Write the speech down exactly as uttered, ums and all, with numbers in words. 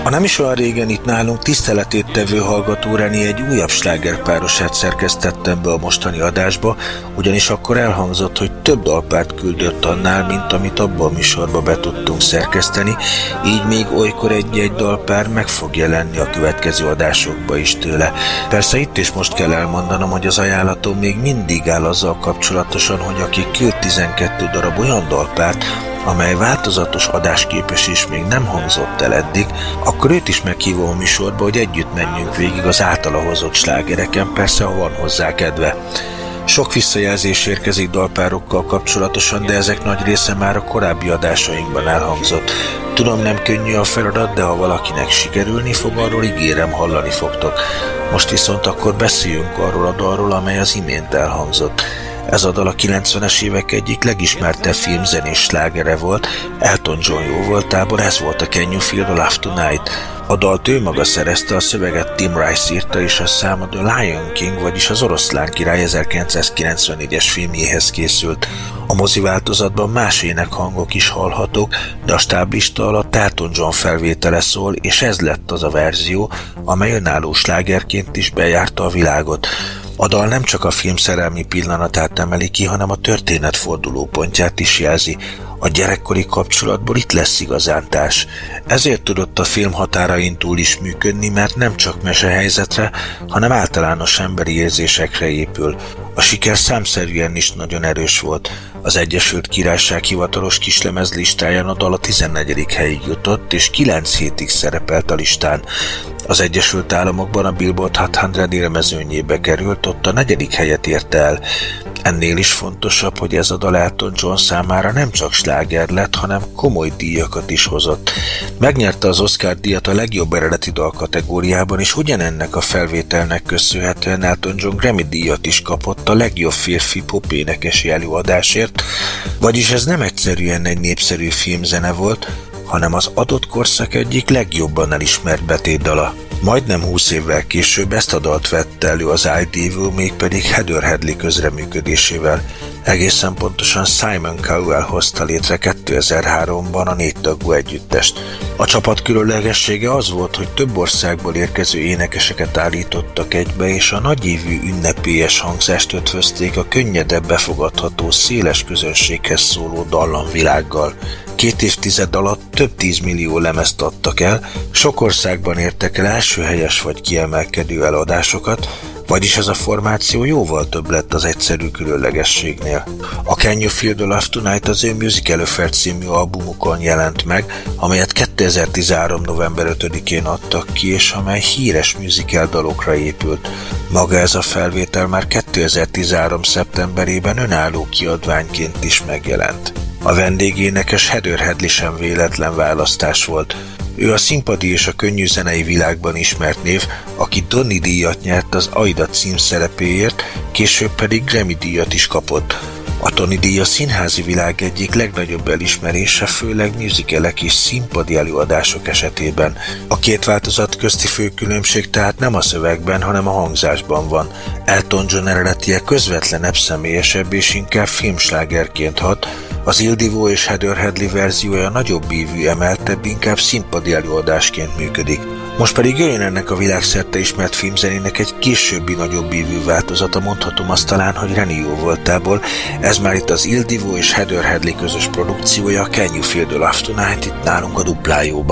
nem is olyan régen itt nálunk tiszteletét tevő hallgató Reni egy újabb slágerpárosát szerkesztettem be a mostani adásba, ugyanis akkor elhangzott, hogy több dalpárt küldött annál, mint amit abba a műsorba be tudtunk szerkeszteni, így még olykor egy-egy dalpár meg fog jelenni a következő adásokba is tőle. Persze itt is most kell elmondanom, hogy az ajánlatom még mindig áll azzal kapcsolatosan, hogy aki küld tizenkét darab olyan dalpárt, amely változatos adásképes és még nem hangzott el eddig, akkor őt is meghívom a műsorba, hogy együtt menjünk végig az általa hozott slágereken, persze ha van hozzá kedve. Sok visszajelzés érkezik dalpárokkal kapcsolatosan, de ezek nagy része már a korábbi adásainkban elhangzott. Tudom, nem könnyű a feladat, de ha valakinek sikerülni fog, arról ígérem, hallani fogtok. Most viszont akkor beszéljünk arról a dalról, amely az imént elhangzott. Ez a dal a kilencvenes évek egyik legismertebb filmzenés slágere volt, Elton John jó voltából, ez volt a Can You Feel the Love Tonight. A dalt ő maga szerezte, a szöveget Tim Rice írta, és a szám a The Lion King, vagyis az Oroszlán király ezerkilencszázkilencvennégyes filmjéhez készült. A mozi változatban más énekhangok is hallhatók, de a stáblista alatt Elton John felvétele szól, és ez lett az a verzió, amely önálló slágerként is bejárta a világot. A dal nem csak a film szerelmi pillanatát emeli ki, hanem a történet fordulópontját is jelzi. A gyerekkori kapcsolatból itt lesz igazán társ. Ezért tudott a film határain túl is működni, mert nem csak mesehelyzetre, hanem általános emberi érzésekre épül. A siker számszerűen is nagyon erős volt. Az Egyesült Királyság hivatalos kislemez listáján a dal a tizennegyedik helyig jutott, és kilenc hétig szerepelt a listán. Az Egyesült Államokban a Billboard hatszáz élmezőnyébe került, ott a negyedik helyet érte el. Ennél is fontosabb, hogy ez a dal Elton John számára nem csak sláger lett, hanem komoly díjakat is hozott. Megnyerte az Oscar-díjat a legjobb eredeti dal kategóriában, és ugyanennek a felvételnek köszönhetően Elton John Grammy-díjat is kapott a legjobb férfi pop énekesi előadásért, vagyis ez nem egyszerűen egy népszerű filmzene volt, hanem az adott korszak egyik legjobban elismert betétdala. Majdnem húsz évvel később ezt a dalt vette elő az I. Devil, mégpedig Heather Headley közreműködésével. Egészen pontosan Simon Cowell hozta létre kétezer-háromban a négy tagú együttest. A csapat különlegessége az volt, hogy több országból érkező énekeseket állítottak egybe, és a nagyívű ünnepélyes hangzást ötvözték a könnyedebb befogadható, széles közönséghez szóló dallamvilággal. Két évtized alatt több tízmillió lemezt adtak el, sok országban értek el első helyes vagy kiemelkedő eladásokat, vagyis ez a formáció jóval több lett az egyszerű különlegességnél. A Can You Feel the Love Tonight az ő Musical Affair című albumukon jelent meg, amelyet kétezer-tizenhárom november ötödikén adtak ki, és amely híres musical dalokra épült. Maga ez a felvétel már kétezer-tizenhárom szeptemberében önálló kiadványként is megjelent. A vendégénekes Heather Headley sem véletlen választás volt. Ő a színpadi és a könnyű zenei világban ismert név, aki Tony díjat nyert az Aida címszerepéért, később pedig Grammy díjat is kapott. A Tony díj a színházi világ egyik legnagyobb elismerése, főleg musicalek és színpadi előadások esetében. A két változat közti fő különbség tehát nem a szövegben, hanem a hangzásban van. Elton John eredetie közvetlenebb, személyesebb és inkább filmslágerként hat, az Il Divo és Heather Headley verziója nagyobb ívű, emeltebb, inkább színpadi előadásként működik. Most pedig jöjjön ennek a világszerte ismert filmzenének egy későbbi nagyobb ívű változata, mondhatom azt talán, hogy Reni jó voltából. Ez már itt az Il Divo és Heather Headley közös produkciója, a Can You Feel the Love Tonight, itt nálunk a Duplájóban.